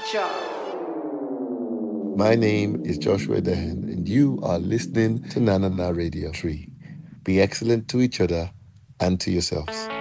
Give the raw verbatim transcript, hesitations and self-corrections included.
My name is Joshua Dehan, and you are listening to Nana Na Radio three. Be excellent to each other and to yourselves.